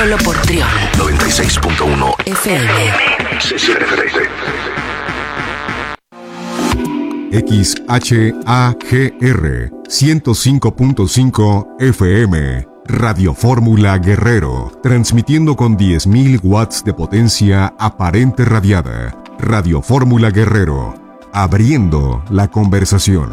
Solo por Trión 96.1 FM. XHAGR 105.5 FM. Radio Fórmula Guerrero, transmitiendo con 10.000 watts de potencia aparente radiada. Radio Fórmula Guerrero, abriendo la conversación.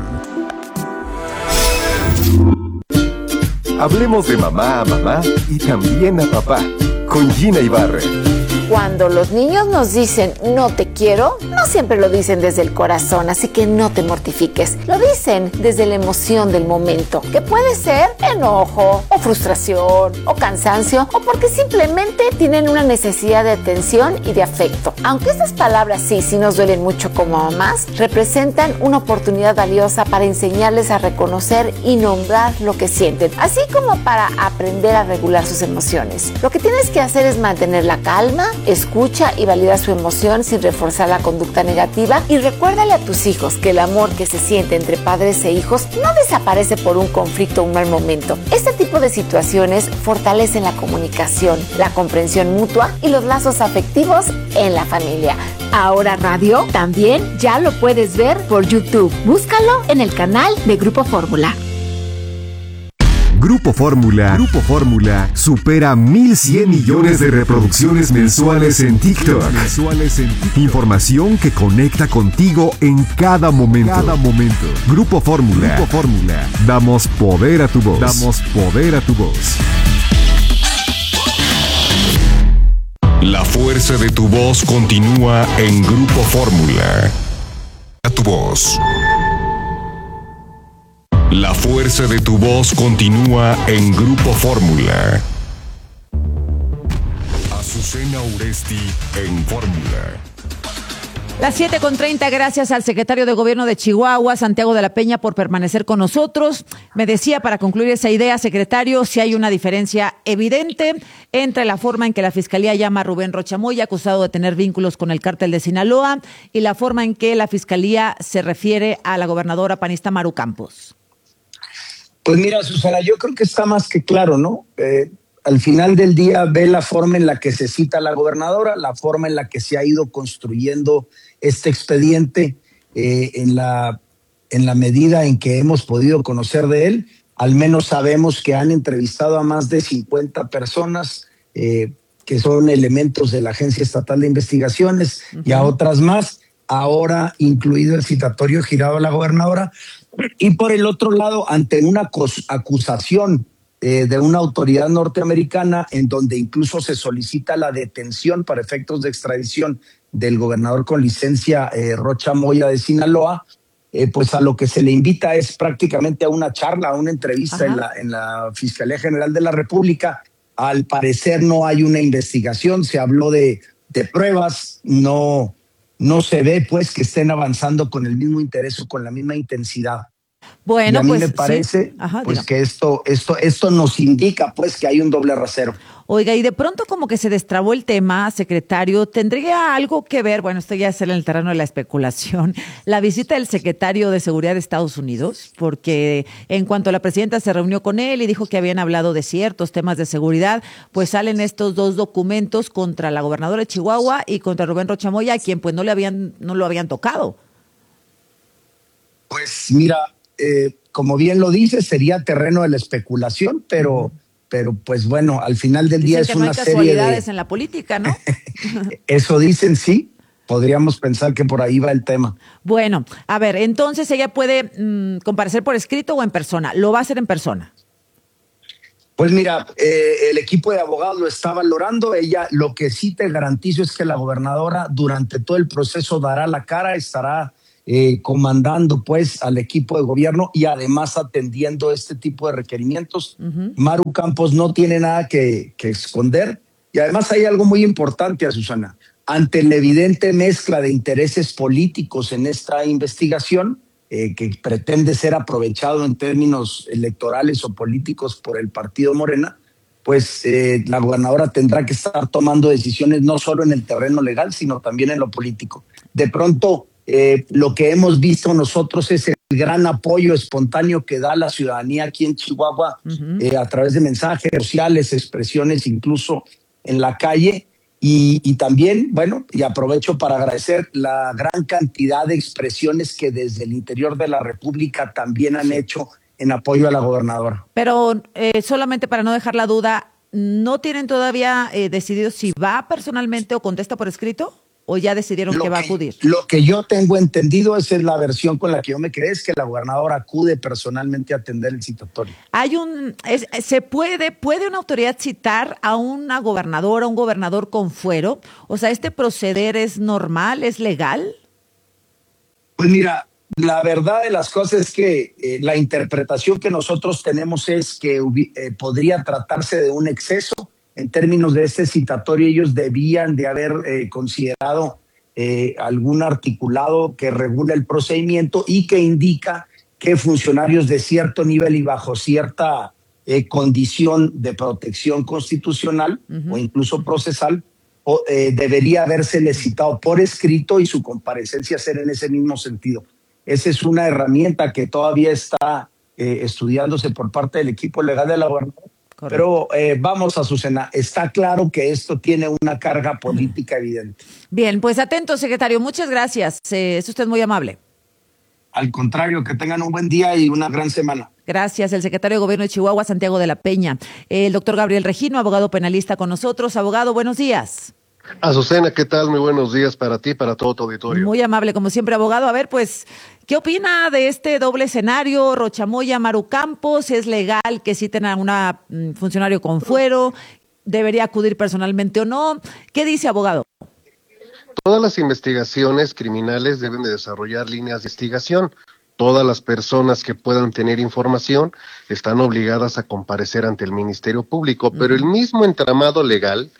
Hablemos de mamá a mamá y también a papá, con Gina Ibarra. Cuando los niños nos dicen no te quiero, no siempre lo dicen desde el corazón, así que no te mortifiques. Lo dicen desde la emoción del momento, que puede ser enojo, o frustración, o cansancio, o porque simplemente tienen una necesidad de atención y de afecto. Aunque estas palabras sí nos duelen mucho como mamás, representan una oportunidad valiosa para enseñarles a reconocer y nombrar lo que sienten, así como para aprender a regular sus emociones. Lo que tienes que hacer es mantener la calma, escucha y valida su emoción sin reforzar la conducta negativa, y recuérdale a tus hijos que el amor que se siente entre padres e hijos no desaparece por un conflicto o un mal momento. Este tipo de situaciones fortalecen la comunicación, la comprensión mutua y los lazos afectivos en la familia. Ahora Radio también ya lo puedes ver por YouTube. Búscalo en el canal de Grupo Fórmula. Grupo Fórmula supera 1.100 millones de reproducciones mensuales en TikTok. Información que conecta contigo en cada momento. Grupo Fórmula. Damos poder a tu voz. La fuerza de tu voz continúa en Grupo Fórmula. A tu voz. La fuerza de tu voz continúa en Grupo Fórmula. Azucena Uresti en Fórmula. Las 7:30, gracias al secretario de Gobierno de Chihuahua, Santiago de la Peña, por permanecer con nosotros. Me decía, para concluir esa idea, secretario, si hay una diferencia evidente entre la forma en que la Fiscalía llama a Rubén Rocha Moya, acusado de tener vínculos con el cártel de Sinaloa, y la forma en que la Fiscalía se refiere a la gobernadora panista Maru Campos. Pues mira, Susana, yo creo que está más que claro, ¿no? Al final del día ve la forma en la que se cita a la gobernadora, la forma en la que se ha ido construyendo este expediente, en la medida en que hemos podido conocer de él. Al menos sabemos que han entrevistado a más de 50 personas que son elementos de la Agencia Estatal de Investigaciones, y a otras más, ahora incluido el citatorio girado a la gobernadora. Y por el otro lado, ante una acusación de una autoridad norteamericana, en donde incluso se solicita la detención para efectos de extradición del gobernador con licencia Rocha Moya de Sinaloa, pues a lo que se le invita es prácticamente a una charla, a una entrevista en la Fiscalía General de la República. Al parecer no hay una investigación, se habló de pruebas, no se ve pues que estén avanzando con el mismo interés o con la misma intensidad. Bueno, y a mí pues me parece sí. Ajá, pues que esto nos indica pues que hay un doble rasero. Oiga, y de pronto como que se destrabó el tema, secretario, ¿tendría algo que ver, bueno, esto ya es en el terreno de la especulación, la visita del secretario de Seguridad de Estados Unidos? Porque en cuanto la presidenta se reunió con él y dijo que habían hablado de ciertos temas de seguridad, pues salen estos dos documentos contra la gobernadora de Chihuahua y contra Rubén Rocha Moya, a quien pues no lo habían tocado. Pues mira, como bien lo dice, sería terreno de la especulación, pero pues bueno, al final del día es una serie de... Dicen que no hay casualidades en la política, ¿no? Eso dicen, sí. Podríamos pensar que por ahí va el tema. Bueno, a ver, entonces ella puede comparecer por escrito o en persona. ¿Lo va a hacer en persona? Pues mira, el equipo de abogados lo está valorando. Ella, lo que sí te garantizo es que la gobernadora durante todo el proceso dará la cara, estará comandando pues al equipo de gobierno y además atendiendo este tipo de requerimientos. Maru Campos no tiene nada que esconder, y además hay algo muy importante, Susana. Ante la evidente mezcla de intereses políticos en esta investigación, que pretende ser aprovechado en términos electorales o políticos por el partido Morena, pues la gobernadora tendrá que estar tomando decisiones no solo en el terreno legal, sino también en lo político. De pronto, lo que hemos visto nosotros es gran apoyo espontáneo que da la ciudadanía aquí en Chihuahua a través de mensajes sociales, expresiones incluso en la calle. Y también, bueno, y aprovecho para agradecer la gran cantidad de expresiones que desde el interior de la República también han hecho en apoyo a la gobernadora. Pero solamente para no dejar la duda, ¿no tienen todavía decidido si va personalmente o contesta por escrito? ¿O ya decidieron que va a acudir? Lo que yo tengo entendido, esa es la versión con la que yo me quedé, es que la gobernadora acude personalmente a atender el citatorio. ¿Puede una autoridad citar a una gobernadora, un gobernador con fuero? O sea, ¿este proceder es normal, es legal? Pues mira, la verdad de las cosas es que la interpretación que nosotros tenemos es que podría tratarse de un exceso. En términos de este citatorio, ellos debían de haber considerado algún articulado que regula el procedimiento y que indica que funcionarios de cierto nivel y bajo cierta condición de protección constitucional o incluso procesal debería habérsele citado por escrito y su comparecencia ser en ese mismo sentido. Esa es una herramienta que todavía está estudiándose por parte del equipo legal de la gobernadora. Correcto. Pero vamos, Azucena, está claro que esto tiene una carga política evidente. Bien, pues atento, secretario. Muchas gracias. Es usted muy amable. Al contrario, que tengan un buen día y una gran semana. Gracias. El secretario de Gobierno de Chihuahua, Santiago de la Peña. El doctor Gabriel Regino, abogado penalista con nosotros. Abogado, buenos días. Azucena, ¿qué tal? Muy buenos días para ti y para todo tu auditorio. Muy amable, como siempre, abogado. A ver, pues, ¿qué opina de este doble escenario? Rochamoya, Maru Campos, ¿es legal que citen a una funcionario con fuero? ¿Debería acudir personalmente o no? ¿Qué dice, abogado? Todas las investigaciones criminales deben de desarrollar líneas de investigación. Todas las personas que puedan tener información están obligadas a comparecer ante el Ministerio Público, pero el mismo entramado legal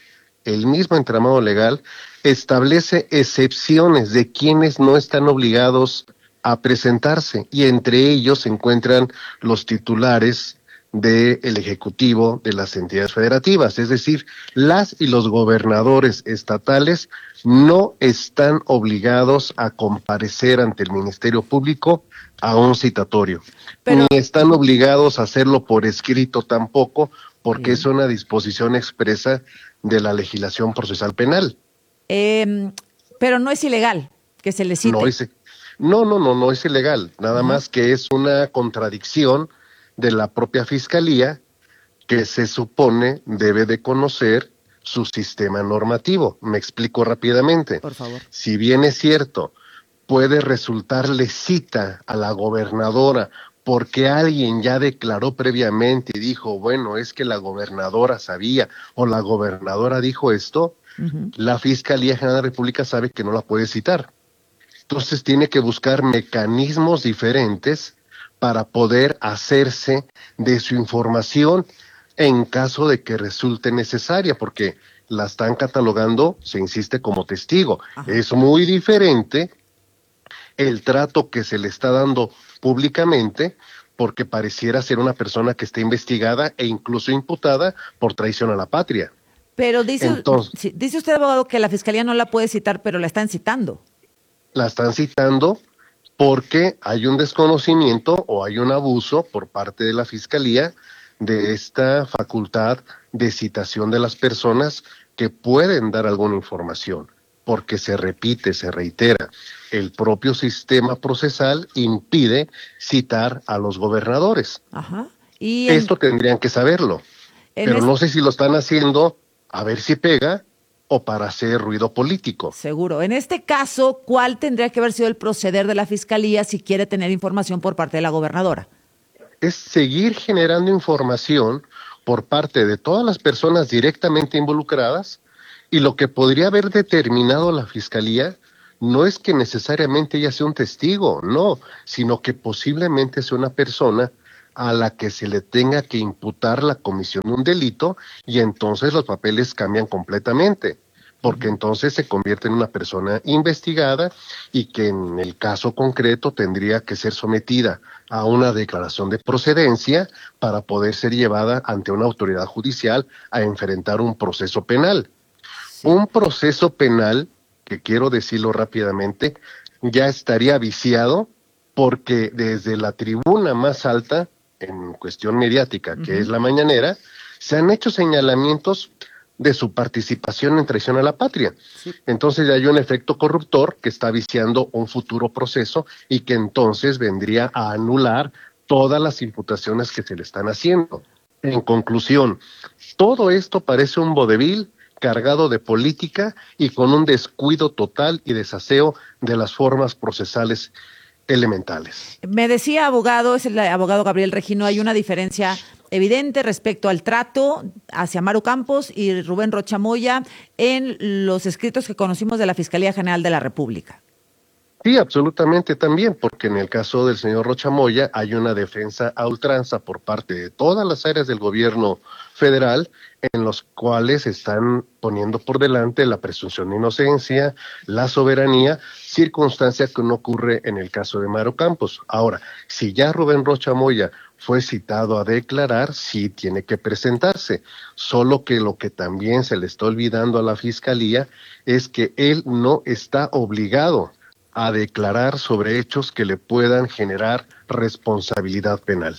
establece excepciones de quienes no están obligados a presentarse, y entre ellos se encuentran los titulares del Ejecutivo de las entidades federativas, es decir, las y los gobernadores estatales no están obligados a comparecer ante el Ministerio Público a un citatorio, ni están obligados a hacerlo por escrito tampoco, porque es una disposición expresa de la legislación procesal penal. Pero no es ilegal que se le cite. No es ilegal, nada más que es una contradicción de la propia Fiscalía, que se supone debe de conocer su sistema normativo. Me explico rápidamente. Por favor. Si bien es cierto, puede resultarle cita a la gobernadora porque alguien ya declaró previamente y dijo, bueno, es que la gobernadora sabía o la gobernadora dijo esto, la Fiscalía General de la República sabe que no la puede citar. Entonces tiene que buscar mecanismos diferentes para poder hacerse de su información en caso de que resulte necesaria, porque la están catalogando, se insiste, como testigo. Ajá. Es muy diferente el trato que se le está dando públicamente, porque pareciera ser una persona que está investigada e incluso imputada por traición a la patria. Pero dice usted, abogado, que la Fiscalía no la puede citar, pero la están citando. La están citando porque hay un desconocimiento o hay un abuso por parte de la Fiscalía de esta facultad de citación de las personas que pueden dar alguna información, porque se repite, se reitera. El propio sistema procesal impide citar a los gobernadores. Ajá. Esto tendrían que saberlo, pero no sé si lo están haciendo a ver si pega o para hacer ruido político. Seguro. En este caso, ¿cuál tendría que haber sido el proceder de la Fiscalía si quiere tener información por parte de la gobernadora? Es seguir generando información por parte de todas las personas directamente involucradas, y lo que podría haber determinado la Fiscalía no es que necesariamente ella sea un testigo, no, sino que posiblemente sea una persona a la que se le tenga que imputar la comisión de un delito, y entonces los papeles cambian completamente, porque entonces se convierte en una persona investigada y que en el caso concreto tendría que ser sometida a una declaración de procedencia para poder ser llevada ante una autoridad judicial a enfrentar un proceso penal. Sí. Un proceso penal, que quiero decirlo rápidamente, ya estaría viciado porque desde la tribuna más alta, en cuestión mediática, que es la mañanera, se han hecho señalamientos de su participación en traición a la patria. Sí. Entonces ya hay un efecto corruptor que está viciando un futuro proceso y que entonces vendría a anular todas las imputaciones que se le están haciendo. En conclusión, todo esto parece un vodevil cargado de política y con un descuido total y desaseo de las formas procesales elementales. Me decía, abogado, es el abogado Gabriel Regino, hay una diferencia evidente respecto al trato hacia Maru Campos y Rubén Rocha Moya en los escritos que conocimos de la Fiscalía General de la República. Sí, absolutamente también, porque en el caso del señor Rocha Moya hay una defensa a ultranza por parte de todas las áreas del gobierno federal, en los cuales están poniendo por delante la presunción de inocencia, la soberanía, circunstancia que no ocurre en el caso de Maru Campos. Ahora, si ya Rubén Rocha Moya fue citado a declarar, sí tiene que presentarse, solo que lo que también se le está olvidando a la Fiscalía es que él no está obligado a declarar sobre hechos que le puedan generar responsabilidad penal.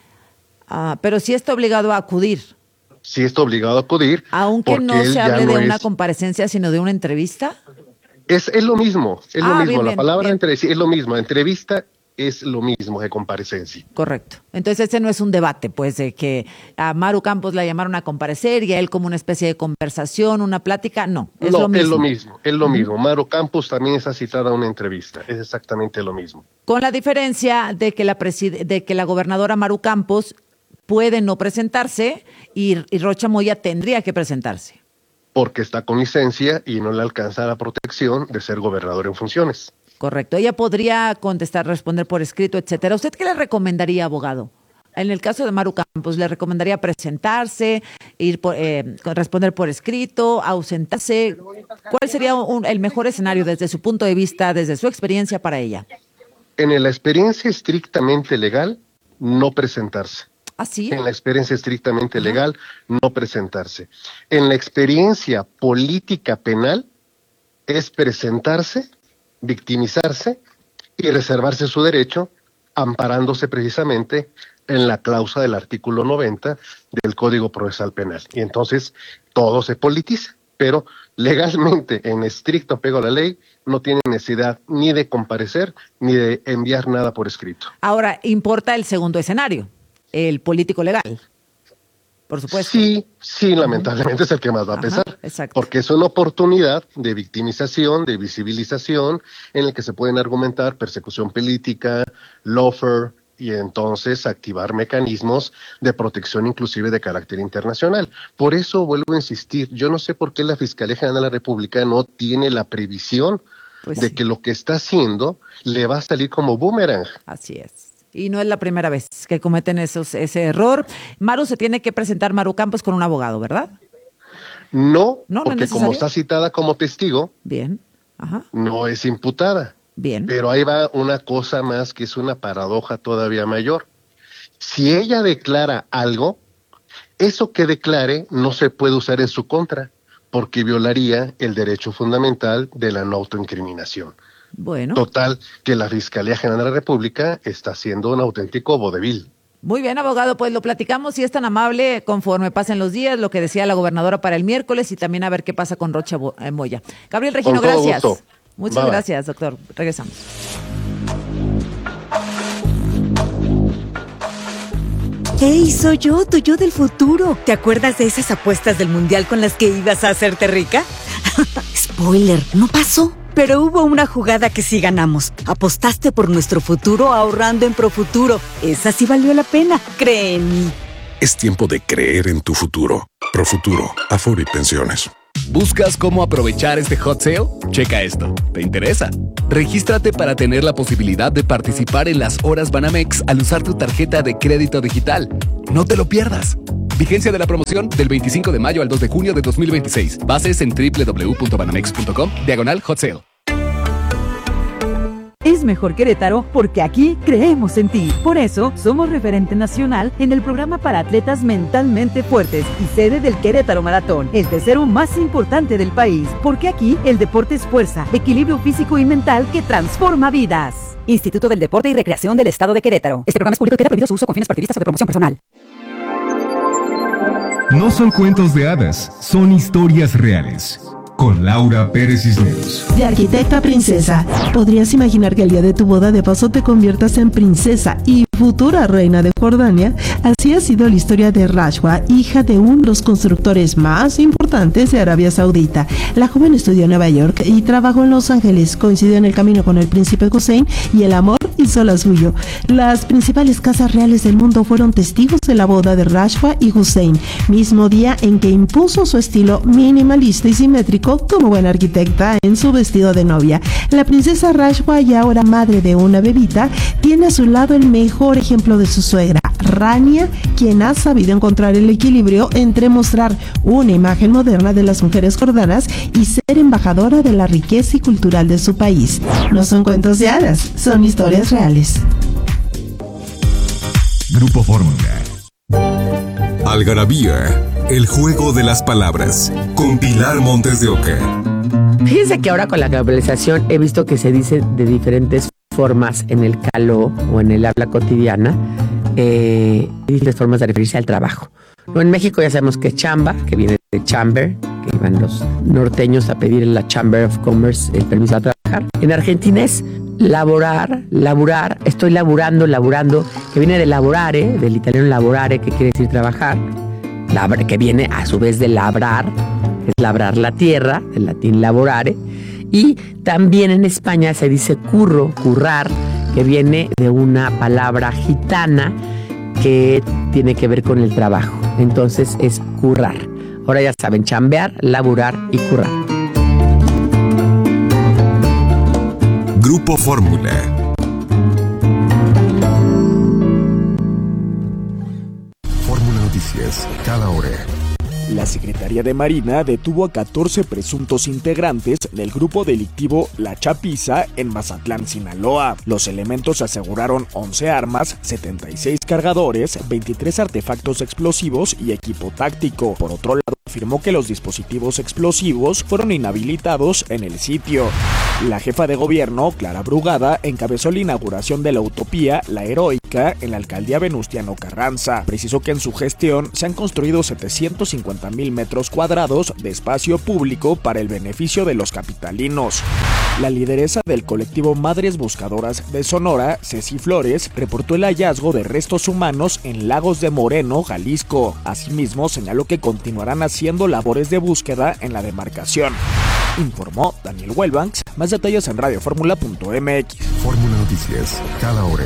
Pero sí está obligado a acudir. Sí está obligado a acudir. Aunque no se hable de una comparecencia, sino de una entrevista. Es lo mismo, es lo mismo. Bien, la palabra bien. Es lo mismo, entrevista es lo mismo que comparecencia. Correcto. Entonces ese no es un debate, pues, de que a Maru Campos la llamaron a comparecer y a él como una especie de conversación, una plática, no, es lo mismo. Es lo mismo. Maru Campos también está citada a una entrevista, es exactamente lo mismo. Con la diferencia de que la gobernadora Maru Campos puede no presentarse y Rocha Moya tendría que presentarse. Porque está con licencia y no le alcanza la protección de ser gobernador en funciones. Correcto. Ella podría contestar, responder por escrito, etcétera. ¿Usted qué le recomendaría, abogado? En el caso de Maru Campos, ¿le recomendaría presentarse, responder por escrito, ausentarse? ¿Cuál sería el mejor escenario desde su punto de vista, desde su experiencia para ella? En la experiencia estrictamente legal, no presentarse. ¿Ah, sí? En la experiencia estrictamente legal, no presentarse. En la experiencia política penal, es presentarse, victimizarse y reservarse su derecho, amparándose precisamente en la cláusula del artículo 90 del Código Procesal Penal. Y entonces todo se politiza, pero legalmente, en estricto apego a la ley, no tiene necesidad ni de comparecer ni de enviar nada por escrito. Ahora, importa el segundo escenario, el político legal. Por supuesto. Sí, lamentablemente es el que más va a pesar, porque es una oportunidad de victimización, de visibilización, en el que se pueden argumentar persecución política, lawfare, y entonces activar mecanismos de protección inclusive de carácter internacional. Por eso vuelvo a insistir, yo no sé por qué la Fiscalía General de la República no tiene la previsión de que lo que está haciendo le va a salir como boomerang. Así es. Y no es la primera vez que cometen ese error. Maru se tiene que presentar, Maru Campos, con un abogado, ¿verdad? No, porque como está citada como testigo, bien, no es imputada. Bien. Pero ahí va una cosa más que es una paradoja todavía mayor. Si ella declara algo, eso que declare no se puede usar en su contra, porque violaría el derecho fundamental de la no autoincriminación. Bueno. Total, que la Fiscalía General de la República está haciendo un auténtico vodevil. Muy bien, abogado, pues lo platicamos, si es tan amable, conforme pasen los días, lo que decía la gobernadora para el miércoles y también a ver qué pasa con Rocha Moya. Gabriel Regino, gracias. Gusto. Muchas gracias, doctor. Regresamos. ¡Hey, soy yo, tu yo del futuro! ¿Te acuerdas de esas apuestas del mundial con las que ibas a hacerte rica? Spoiler, no pasó. Pero hubo una jugada que sí ganamos. Apostaste por nuestro futuro ahorrando en Profuturo. Esa sí valió la pena. Cree en mí. Es tiempo de creer en tu futuro. Profuturo, Afore y Pensiones. ¿Buscas cómo aprovechar este hot sale? Checa esto. ¿Te interesa? Regístrate para tener la posibilidad de participar en las horas Banamex al usar tu tarjeta de crédito digital. No te lo pierdas. Vigencia de la promoción del 25 de mayo al 2 de junio de 2026. Bases en www.banamex.com/hot sale. es mejor Querétaro porque aquí creemos en ti. Por eso, somos referente nacional en el programa para atletas mentalmente fuertes y sede del Querétaro Maratón, el tercero más importante del país, porque aquí el deporte es fuerza, equilibrio físico y mental que transforma vidas. Instituto del Deporte y Recreación del Estado de Querétaro. Este programa es público y queda prohibido su uso con fines partidistas o de promoción personal. No son cuentos de hadas, son historias reales. Con Laura Pérez Cisneros. De arquitecta a princesa, ¿podrías imaginar que el día de tu boda de paso te conviertas en princesa y futura reina de Jordania? Así ha sido la historia de Rashwa, hija de uno de los constructores más importantes de Arabia Saudita. La joven estudió en Nueva York y trabajó en Los Ángeles. Coincidió en el camino con el príncipe Hussein y el amor hizo la suyo. Las principales casas reales del mundo fueron testigos de la boda de Rashwa y Hussein, mismo día en que impuso su estilo minimalista y simétrico como buena arquitecta en su vestido de novia. La princesa Rashwa, y ahora madre de una bebita, tiene a su lado el mejor ejemplo de su suegra, Rania, quien ha sabido encontrar el equilibrio entre mostrar una imagen moderna de las mujeres jordanas y ser embajadora de la riqueza y cultural de su país. No son cuentos de hadas, son historias reales. Grupo Fórmula. Algarabía, el juego de las palabras, con Pilar Montes de Oca. Fíjense que ahora con la globalización he visto que se dice de diferentes formas en el caló o en el habla cotidiana, diferentes formas de referirse al trabajo. No, en México ya sabemos que es chamba, que viene de chamber, que iban los norteños a pedir en la Chamber of Commerce el permiso a trabajar. En Argentina es laburar, estoy laburando, que viene de lavorare, del italiano lavorare, que quiere decir trabajar, que viene a su vez de labrar, que es labrar la tierra, del latín lavorare, y también en España se dice currar, que viene de una palabra gitana que tiene que ver con el trabajo, entonces es currar. Ahora ya saben, chambear, laburar y currar. Grupo Fórmula. Fórmula Noticias, cada hora. La Secretaría de Marina detuvo a 14 presuntos integrantes del grupo delictivo La Chapiza en Mazatlán, Sinaloa. Los elementos aseguraron 11 armas, 76 cargadores, 23 artefactos explosivos y equipo táctico. Por otro lado, afirmó que los dispositivos explosivos fueron inhabilitados en el sitio. La jefa de gobierno, Clara Brugada, encabezó la inauguración de la Utopía La Heroica en la alcaldía Venustiano Carranza. Precisó que en su gestión se han construido 750,000 metros cuadrados de espacio público para el beneficio de los capitalinos. La lideresa del colectivo Madres Buscadoras de Sonora, Ceci Flores, reportó el hallazgo de restos humanos en Lagos de Moreno, Jalisco. Asimismo, señaló que continuarán haciendo labores de búsqueda en la demarcación. Informó Daniel Welbanks. Más detalles en radioformula.mx. Fórmula Noticias, cada hora.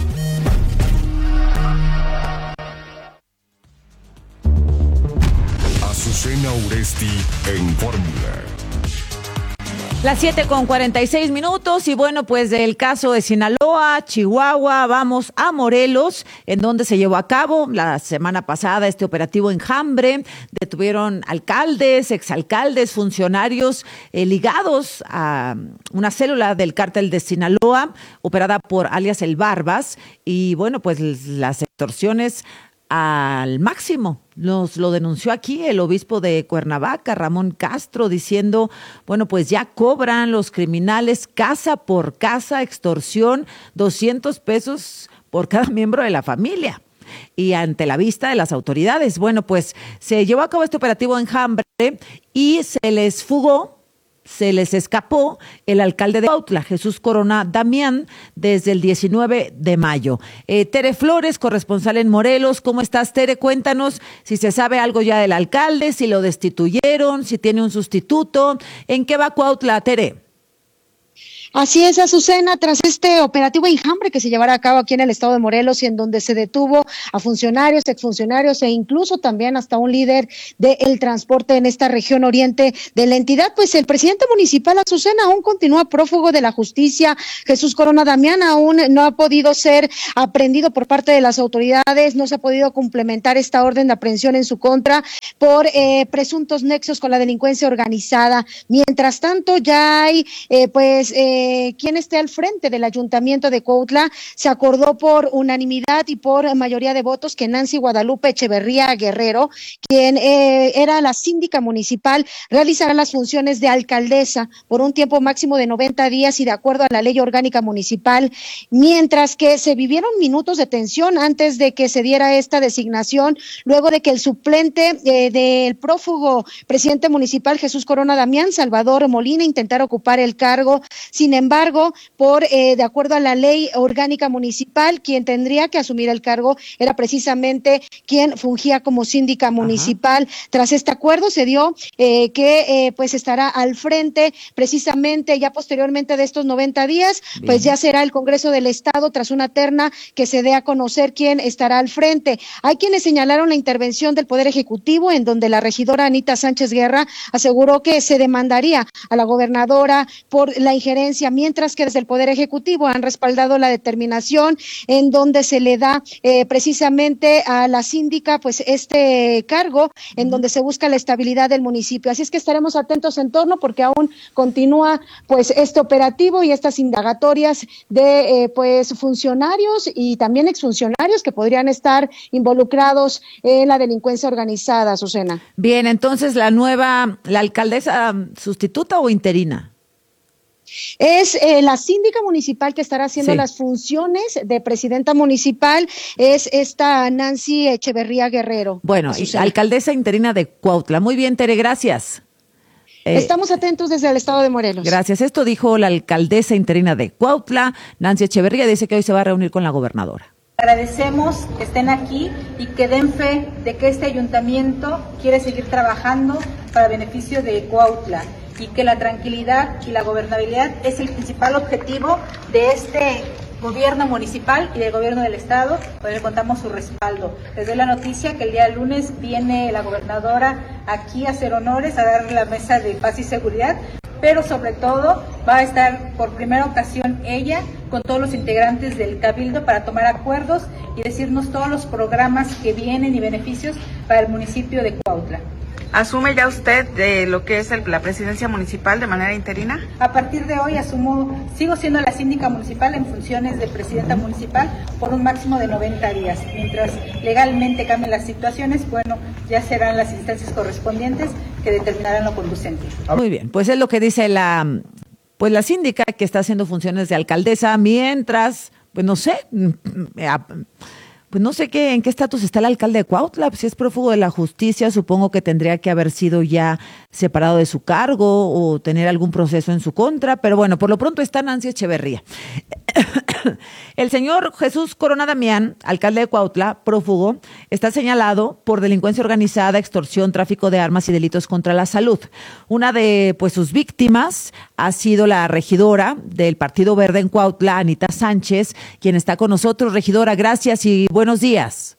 Azucena Uresti en Fórmula. Las 7:46 y bueno, pues del caso de Sinaloa, Chihuahua, vamos a Morelos, en donde se llevó a cabo la semana pasada este operativo Enjambre. Detuvieron alcaldes, exalcaldes, funcionarios ligados a una célula del cártel de Sinaloa, operada por alias El Barbas, y bueno, pues las extorsiones al máximo. Lo denunció aquí el obispo de Cuernavaca, Ramón Castro, diciendo, bueno, pues ya cobran los criminales casa por casa, extorsión, 200 pesos por cada miembro de la familia. Y ante la vista de las autoridades, bueno, pues se llevó a cabo este operativo Enjambre y se les escapó el alcalde de Cuautla, Jesús Corona Damián, desde el 19 de mayo. Tere Flores, corresponsal en Morelos. ¿Cómo estás, Tere? Cuéntanos si se sabe algo ya del alcalde, si lo destituyeron, si tiene un sustituto. ¿En qué va Cuautla, Tere? Así es, Azucena, tras este operativo Enjambre que se llevará a cabo aquí en el estado de Morelos y en donde se detuvo a funcionarios, exfuncionarios e incluso también hasta un líder del transporte en esta región oriente de la entidad, pues el presidente municipal, Azucena, aún continúa prófugo de la justicia. Jesús Corona Damián aún no ha podido ser aprehendido por parte de las autoridades, no se ha podido complementar esta orden de aprehensión en su contra por presuntos nexos con la delincuencia organizada. Mientras tanto, ya hay quién esté al frente del ayuntamiento de Cuautla. Se acordó por unanimidad y por mayoría de votos que Nancy Guadalupe Echeverría Guerrero, quien era la síndica municipal, realizará las funciones de alcaldesa por un tiempo máximo de 90 días y de acuerdo a la ley orgánica municipal, mientras que se vivieron minutos de tensión antes de que se diera esta designación, luego de que el suplente del prófugo presidente municipal Jesús Corona Damián, Salvador Molina, intentara ocupar el cargo. Sin embargo, de acuerdo a la ley orgánica municipal, quien tendría que asumir el cargo era precisamente quien fungía como síndica municipal. Tras este acuerdo se dio que pues estará al frente precisamente ya posteriormente de estos 90 días, bien, pues ya será el Congreso del Estado tras una terna que se dé a conocer quién estará al frente. Hay quienes señalaron la intervención del Poder Ejecutivo, en donde la regidora Anita Sánchez Guerra aseguró que se demandaría a la gobernadora por la injerencia, mientras que desde el Poder Ejecutivo han respaldado la determinación en donde se le da precisamente a la síndica pues este cargo, en donde se busca la estabilidad del municipio. Así es que estaremos atentos en torno, porque aún continúa pues este operativo y estas indagatorias de pues funcionarios y también exfuncionarios que podrían estar involucrados en la delincuencia organizada, Azucena. Bien, entonces la alcaldesa sustituta o interina. Es la síndica municipal que estará haciendo las funciones de presidenta municipal, es esta Nancy Echeverría Guerrero. Bueno, y alcaldesa interina de Cuautla. Muy bien, Tere, gracias. Estamos atentos desde el estado de Morelos. Gracias. Esto dijo la alcaldesa interina de Cuautla, Nancy Echeverría. Dice que hoy se va a reunir con la gobernadora. Agradecemos que estén aquí y que den fe de que este ayuntamiento quiere seguir trabajando para beneficio de Cuautla y que la tranquilidad y la gobernabilidad es el principal objetivo de este gobierno municipal y del gobierno del estado, con el que contamos su respaldo. Les doy la noticia que el día lunes viene la gobernadora aquí a hacer honores, a dar la mesa de paz y seguridad, pero sobre todo va a estar por primera ocasión ella con todos los integrantes del Cabildo para tomar acuerdos y decirnos todos los programas que vienen y beneficios para el municipio de Cuautla. ¿Asume ya usted de lo que es la presidencia municipal de manera interina? A partir de hoy sigo siendo la síndica municipal en funciones de presidenta municipal por un máximo de 90 días. Mientras legalmente cambien las situaciones, bueno, ya serán las instancias correspondientes que determinarán lo conducente. Muy bien, pues es lo que dice la síndica que está haciendo funciones de alcaldesa, mientras, pues no sé, pues no sé en qué estatus está el alcalde de Cuautla. Si es prófugo de la justicia, supongo que tendría que haber sido ya separado de su cargo o tener algún proceso en su contra, pero bueno, por lo pronto está Nancy Echeverría. El señor Jesús Corona Damián, alcalde de Cuautla, prófugo, está señalado por delincuencia organizada, extorsión, tráfico de armas y delitos contra la salud. Una de sus víctimas ha sido la regidora del Partido Verde en Cuautla, Anita Sánchez, quien está con nosotros. Regidora, gracias y buenos días.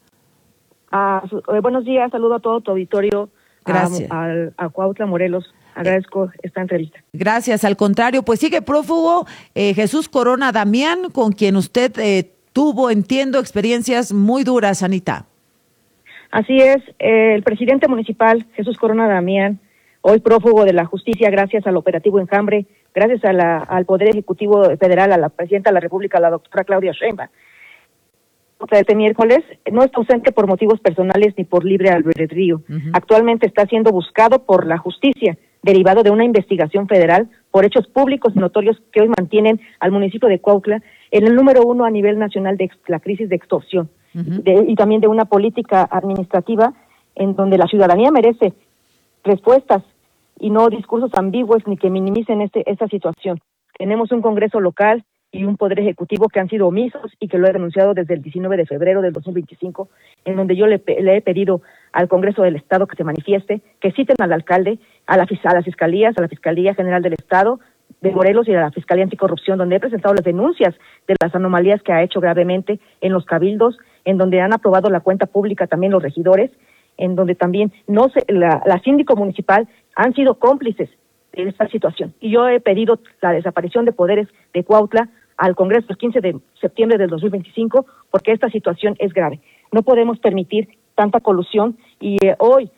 Buenos días, saludo a todo tu auditorio. Gracias. A Cuautla, Morelos. Agradezco esta entrevista. Gracias, al contrario, pues sigue prófugo Jesús Corona Damián, con quien usted tuvo, entiendo, experiencias muy duras, Anita. Así es, el presidente municipal, Jesús Corona Damián, hoy prófugo de la justicia gracias al operativo Enjambre, gracias al Poder Ejecutivo Federal, a la presidenta de la República, la doctora Claudia Sheinbaum. Este miércoles no está ausente por motivos personales ni por libre albedrío. Actualmente está siendo buscado por la justicia, derivado de una investigación federal por hechos públicos y notorios que hoy mantienen al municipio de Cuautla en el número 1 a nivel nacional de la crisis de extorsión y también de una política administrativa en donde la ciudadanía merece respuestas y no discursos ambiguos ni que minimicen esta situación. Tenemos un Congreso local y un Poder Ejecutivo que han sido omisos y que lo he denunciado desde el 19 de febrero del 2025, en donde yo le he pedido al Congreso del Estado que se manifieste, que citen al alcalde, a las fiscalías, a la Fiscalía General del Estado de Morelos y a la Fiscalía Anticorrupción, donde he presentado las denuncias de las anomalías que ha hecho gravemente en los cabildos, en donde han aprobado la cuenta pública también los regidores, en donde también la síndico municipal han sido cómplices de esta situación. Y yo he pedido la desaparición de poderes de Cuautla al Congreso el 15 de septiembre del 2025, porque esta situación es grave. No podemos permitir tanta colusión y hoy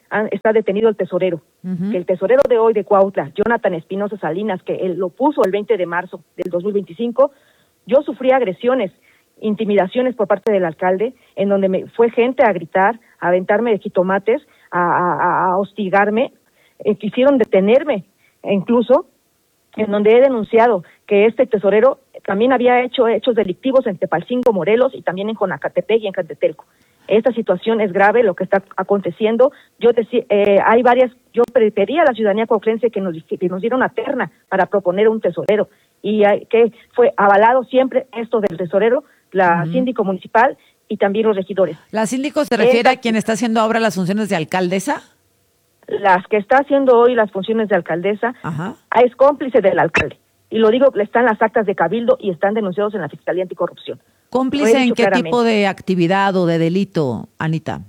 está detenido el tesorero. Que el tesorero de hoy de Cuautla, Jonathan Espinosa Salinas, que él lo puso el 20 de marzo del 2025, yo sufrí agresiones, intimidaciones por parte del alcalde, en donde me fue gente a gritar, a aventarme de jitomates, a hostigarme, quisieron detenerme, e incluso en donde he denunciado que este tesorero también había hecho hechos delictivos en Tepalcingo, Morelos, y también en Jonacatepec y en Cantetelco. Esta situación es grave, lo que está aconteciendo. Yo pedí a la ciudadanía cuautlense que nos diera una terna para proponer un tesorero, y que fue avalado siempre esto del tesorero, la síndico municipal y también los regidores. ¿La síndico se refiere a quien está haciendo ahora las funciones de alcaldesa? Las que está haciendo hoy las funciones de alcaldesa, es cómplice del alcalde. Y lo digo, están las actas de cabildo y están denunciados en la Fiscalía Anticorrupción. ¿Cómplice en qué tipo de actividad o de delito, Anita?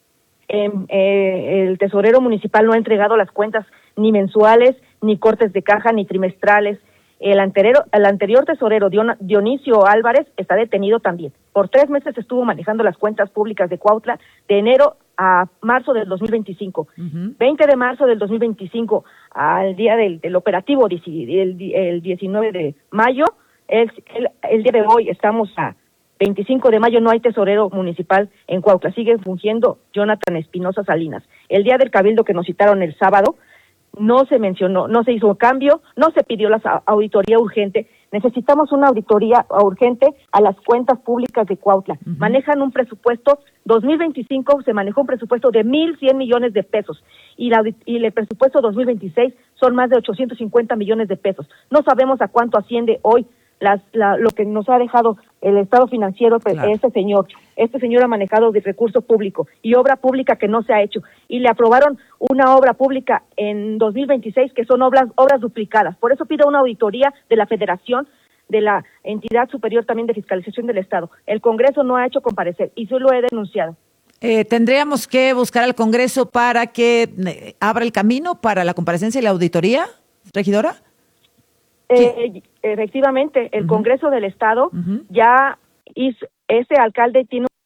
El tesorero municipal no ha entregado las cuentas ni mensuales, ni cortes de caja, ni trimestrales. El anterior tesorero, Dionisio Álvarez, está detenido también. Por 3 meses estuvo manejando las cuentas públicas de Cuautla de enero a marzo del 2025. 20 de marzo del 2025, al día del operativo, el 19 de mayo, el día de hoy estamos a 25 de mayo, no hay tesorero municipal en Cuautla, sigue fungiendo Jonathan Espinosa Salinas. El día del cabildo que nos citaron el sábado, no se mencionó, no se hizo cambio, no se pidió la auditoría urgente. Necesitamos una auditoría urgente a las cuentas públicas de Cuautla. Manejan un presupuesto, 2025 se manejó un presupuesto de 1,100 millones de pesos y el presupuesto 2026 son más de 850 millones de pesos. No sabemos a cuánto asciende hoy lo que nos ha dejado el estado financiero. Este señor ha manejado de recurso público y obra pública que no se ha hecho, y le aprobaron una obra pública en 2026 que son obras duplicadas. Por eso pido una auditoría de la Federación, de la entidad superior también de fiscalización del Estado. El Congreso no ha hecho comparecer y yo lo he denunciado. ¿Tendríamos que buscar al Congreso para que abra el camino para la comparecencia y la auditoría, regidora? Efectivamente, el Congreso del Estado ya hizo, ese alcalde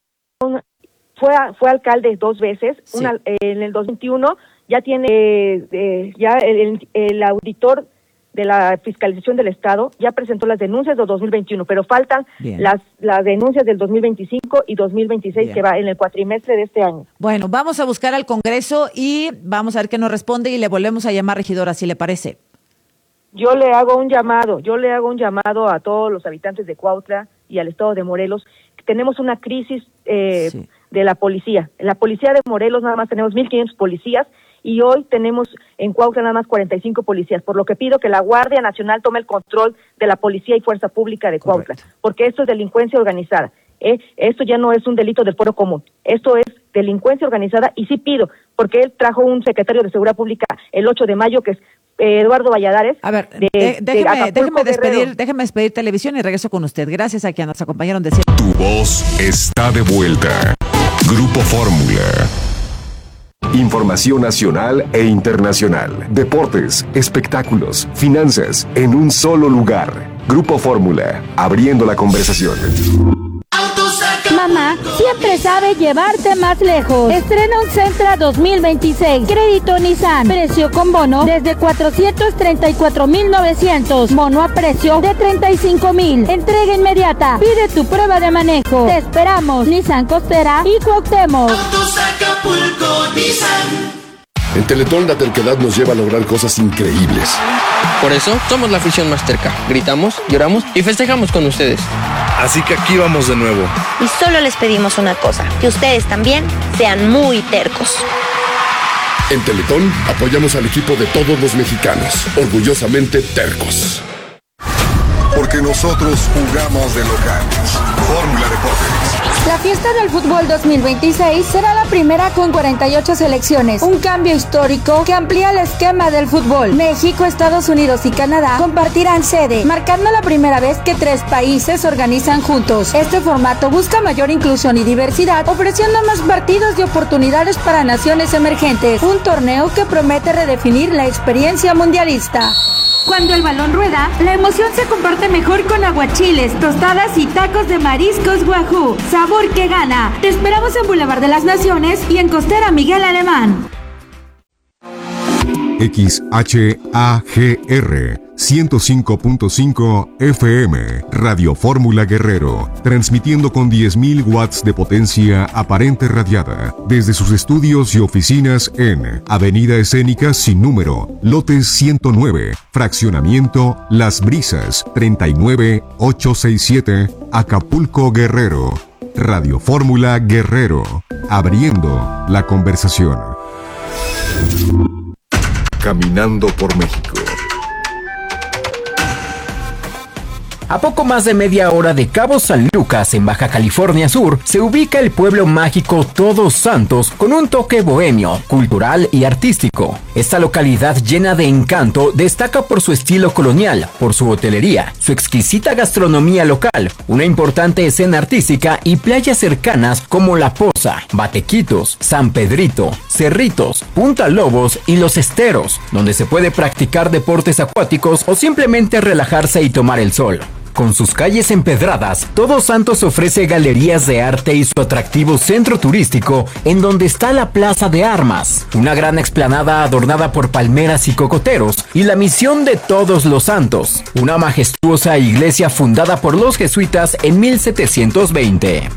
fue alcalde 2 veces, en el 2021 ya tiene, el auditor de la fiscalización del Estado ya presentó las denuncias de 2021, pero faltan las denuncias del 2025 y 2026 que va en el cuatrimestre de este año. Bueno, vamos a buscar al Congreso y vamos a ver qué nos responde y le volvemos a llamar, regidora, si le parece. Yo le hago un llamado a todos los habitantes de Cuautla y al estado de Morelos. Tenemos una crisis de la policía. En la policía de Morelos nada más tenemos 1,500 policías y hoy tenemos en Cuautla nada más 45 policías, por lo que pido que la Guardia Nacional tome el control de la policía y fuerza pública de Cuautla, porque esto es delincuencia organizada. Esto ya no es un delito del foro común, esto es delincuencia organizada, y sí pido, porque él trajo un secretario de Seguridad Pública el 8 de mayo, que es Eduardo Valladares. A ver, déjeme despedir televisión y regreso con usted. Gracias a quienes nos acompañaron de siempre. Tu voz está de vuelta. Grupo Fórmula. Información nacional e internacional, deportes, espectáculos, finanzas, en un solo lugar. Grupo Fórmula, abriendo la conversación. Mamá siempre sabe llevarte más lejos. Estrena un Sentra 2026. Crédito Nissan. Precio con bono desde 434,900. Mono a precio de 35,000. Entrega inmediata. Pide tu prueba de manejo. Te esperamos. Nissan Costera y Cuauhtémoc. En Teletón la terquedad nos lleva a lograr cosas increíbles. Por eso somos la afición más terca. Gritamos, lloramos y festejamos con ustedes. Así que aquí vamos de nuevo. Y solo les pedimos una cosa, que ustedes también sean muy tercos. En Teletón apoyamos al equipo de todos los mexicanos, orgullosamente tercos. Porque nosotros jugamos de locales. Fórmula Deportes. La fiesta del fútbol 2026 será la primera con 48 selecciones, un cambio histórico que amplía el esquema del fútbol. México, Estados Unidos y Canadá compartirán sede, marcando la primera vez que 3 países organizan juntos. Este formato busca mayor inclusión y diversidad, ofreciendo más partidos y oportunidades para naciones emergentes. Un torneo que promete redefinir la experiencia mundialista. Cuando el balón rueda, la emoción se comparte mejor con aguachiles, tostadas y tacos de mariscos Wahoo. Sabor que gana. Te esperamos en Boulevard de las Naciones y en Costera Miguel Alemán. XHAGR 105.5 FM, Radio Fórmula Guerrero, transmitiendo con 10.000 watts de potencia aparente radiada, desde sus estudios y oficinas en Avenida Escénica sin número, lote 109, fraccionamiento Las Brisas, 39867, Acapulco, Guerrero. Radio Fórmula Guerrero, abriendo la conversación. Caminando por México. A poco más de media hora de Cabo San Lucas, en Baja California Sur, se ubica el pueblo mágico Todos Santos con un toque bohemio, cultural y artístico. Esta localidad llena de encanto destaca por su estilo colonial, por su hotelería, su exquisita gastronomía local, una importante escena artística y playas cercanas como La Poza, Batequitos, San Pedrito, Cerritos, Punta Lobos y Los Esteros, donde se puede practicar deportes acuáticos o simplemente relajarse y tomar el sol. Con sus calles empedradas, Todos Santos ofrece galerías de arte y su atractivo centro turístico, en donde está la Plaza de Armas, una gran explanada adornada por palmeras y cocoteros, y la Misión de Todos los Santos, una majestuosa iglesia fundada por los jesuitas en 1720.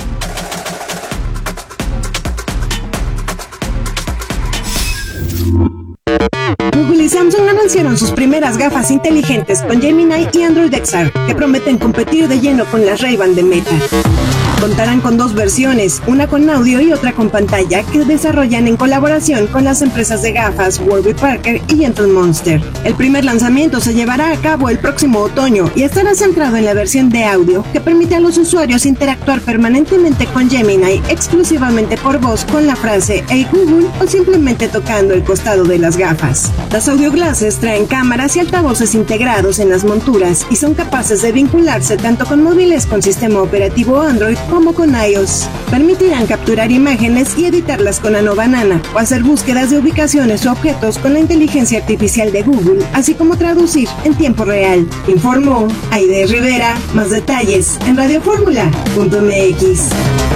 Google y Samsung anunciaron sus primeras gafas inteligentes con Gemini y Android XR, que prometen competir de lleno con las Ray-Ban de Meta. Contarán con dos versiones, una con audio y otra con pantalla, que desarrollan en colaboración con las empresas de gafas Warby Parker y Gentle Monster. El primer lanzamiento se llevará a cabo el próximo otoño y estará centrado en la versión de audio, que permite a los usuarios interactuar permanentemente con Gemini exclusivamente por voz con la frase "Hey Google" o simplemente tocando el costado de las gafas. Las audio glasses traen cámaras y altavoces integrados en las monturas y son capaces de vincularse tanto con móviles con sistema operativo Android como con iOS. Permitirán capturar imágenes y editarlas con Nano Banana o hacer búsquedas de ubicaciones o objetos con la inteligencia artificial de Google, así como traducir en tiempo real. Informó Aide Rivera. Más detalles en radioformula.mx.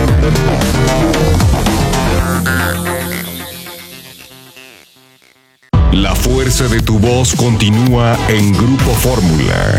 La fuerza de tu voz continúa en Grupo Fórmula.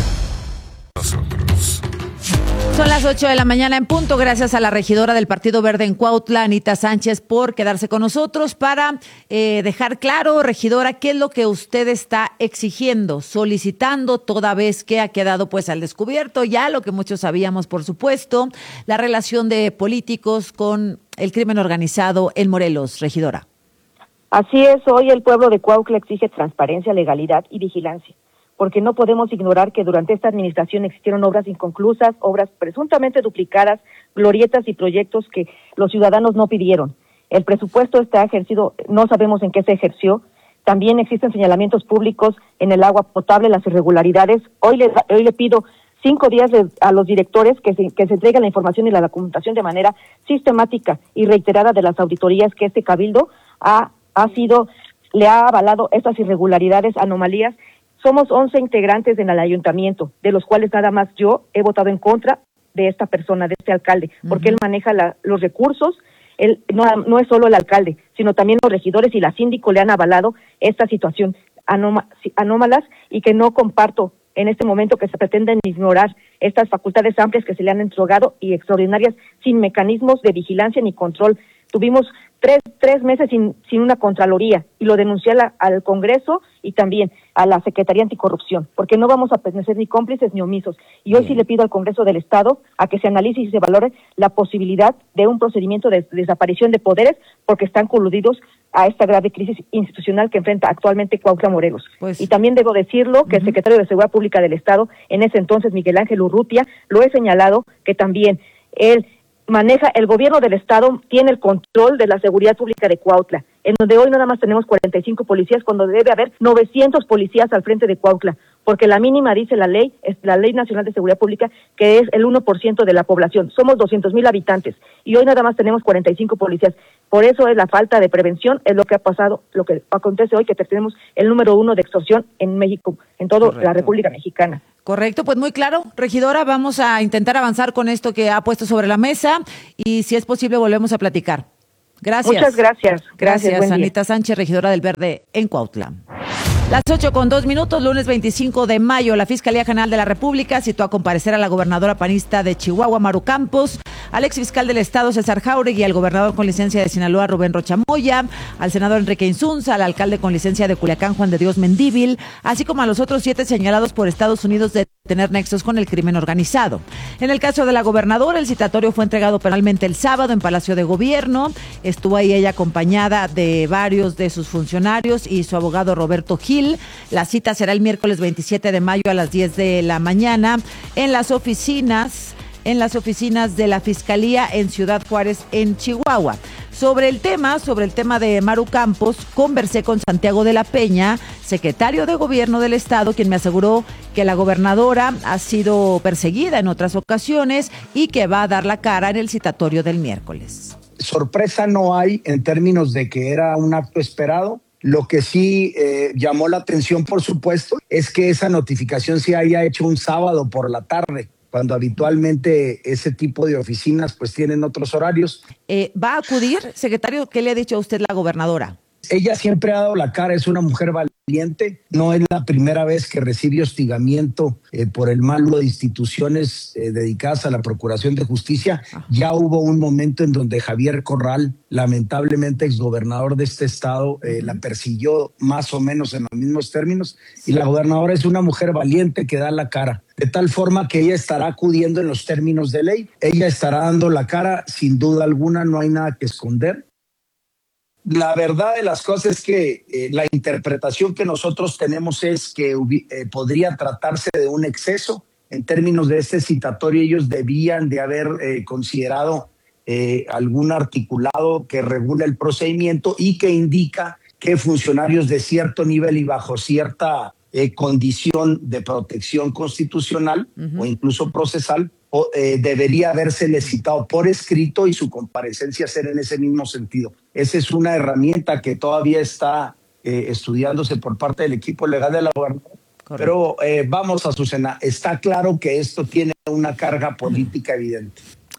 Son las 8 de la mañana en punto. Gracias a la regidora del Partido Verde en Cuautla, Anita Sánchez, por quedarse con nosotros para dejar claro, regidora, qué es lo que usted está exigiendo, solicitando, toda vez que ha quedado pues al descubierto ya lo que muchos sabíamos, por supuesto, la relación de políticos con el crimen organizado en Morelos, regidora. Así es, hoy el pueblo de Cuautla exige transparencia, legalidad y vigilancia, porque no podemos ignorar que durante esta administración existieron obras inconclusas, obras presuntamente duplicadas, glorietas y proyectos que los ciudadanos no pidieron. El presupuesto está ejercido, no sabemos en qué se ejerció. También existen señalamientos públicos en el agua potable, las irregularidades. Hoy le pido 5 días a los directores que se entreguen la información y la documentación de manera sistemática y reiterada de las auditorías que este cabildo le ha avalado estas irregularidades, anomalías. Somos 11 integrantes en el ayuntamiento, de los cuales nada más yo he votado en contra de esta persona, de este alcalde, porque él maneja los recursos. Él no es solo el alcalde, sino también los regidores y la síndico le han avalado esta situación anómalas, y que no comparto en este momento que se pretenden ignorar estas facultades amplias que se le han entregado y extraordinarias, sin mecanismos de vigilancia ni control. Tuvimos tres meses sin una Contraloría, y lo denuncié al Congreso y también a la Secretaría Anticorrupción, porque no vamos a permanecer ni cómplices ni omisos. Y hoy sí le pido al Congreso del Estado a que se analice y se valore la posibilidad de un procedimiento de desaparición de poderes, porque están coludidos a esta grave crisis institucional que enfrenta actualmente Cuautla, Morelos. Y también debo decirlo que el secretario de Seguridad Pública del Estado, en ese entonces Miguel Ángel Urrutia, lo he señalado que también él maneja, el gobierno del estado tiene el control de la seguridad pública de Cuautla, en donde hoy nada más tenemos 45 policías, cuando debe haber 900 policías al frente de Cuautla, porque la mínima, dice la ley, es la Ley Nacional de Seguridad Pública, que es el 1% de la población. Somos 200,000 habitantes y hoy nada más tenemos 45 policías. Por eso es la falta de prevención, es lo que ha pasado, lo que acontece hoy, que tenemos el número 1 de extorsión en México, en toda la República Mexicana. Correcto, pues muy claro, regidora, vamos a intentar avanzar con esto que ha puesto sobre la mesa y si es posible volvemos a platicar. Gracias. Muchas gracias. Gracias, Anita Sánchez, regidora del Verde en Cuautla. Las 8:02, lunes 25 de mayo, la Fiscalía General de la República citó a comparecer a la gobernadora panista de Chihuahua, Maru Campos, al exfiscal del Estado, César Jáuregui, al gobernador con licencia de Sinaloa, Rubén Rocha Moya, al senador Enrique Insunza, al alcalde con licencia de Culiacán, Juan de Dios Mendívil, así como a los otros 7 señalados por Estados Unidos de tener nexos con el crimen organizado. En el caso de la gobernadora, el citatorio fue entregado penalmente el sábado en Palacio de Gobierno. Estuvo ahí ella acompañada de varios de sus funcionarios y su abogado Roberto Gil. La cita será el miércoles 27 de mayo a las 10 de la mañana en las oficinas de la Fiscalía en Ciudad Juárez, en Chihuahua. Sobre el tema de Maru Campos, conversé con Santiago de la Peña, secretario de Gobierno del Estado, quien me aseguró que la gobernadora ha sido perseguida en otras ocasiones y que va a dar la cara en el citatorio del miércoles. Sorpresa no hay en términos de que era un acto esperado. Lo que sí llamó la atención, por supuesto, es que esa notificación se haya hecho un sábado por la tarde, cuando habitualmente ese tipo de oficinas pues tienen otros horarios. ¿Va a acudir, secretario? ¿Qué le ha dicho a usted la gobernadora? Ella siempre ha dado la cara, es una mujer valiente, no es la primera vez que recibe hostigamiento por el mal uso de instituciones dedicadas a la Procuración de Justicia. Ya hubo un momento en donde Javier Corral, lamentablemente exgobernador de este estado, la persiguió más o menos en los mismos términos, y la gobernadora es una mujer valiente que da la cara, de tal forma que ella estará acudiendo en los términos de ley, ella estará dando la cara, sin duda alguna, no hay nada que esconder. La verdad de las cosas es que la interpretación que nosotros tenemos es que podría tratarse de un exceso. En términos de este citatorio, ellos debían de haber considerado algún articulado que regule el procedimiento y que indica que funcionarios de cierto nivel y bajo cierta condición de protección constitucional o incluso procesal debería habérsele citado por escrito y su comparecencia ser en ese mismo sentido. Esa es una herramienta que todavía está estudiándose por parte del equipo legal de la gobernadora. Pero vamos, Azucena, está claro que esto tiene una carga política evidente.